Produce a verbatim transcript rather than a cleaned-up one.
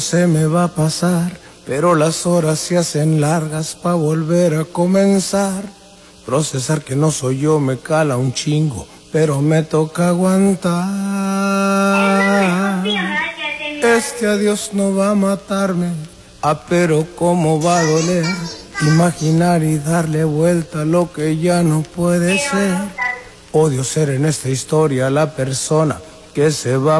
Se me va a pasar, pero las horas se hacen largas pa' volver a comenzar. Procesar que no soy yo me cala un chingo, pero me toca aguantar. Este adiós no va a matarme, ah, pero cómo va a doler. Imaginar y darle vuelta a lo que ya no puede ser. Odio ser en esta historia la persona que se va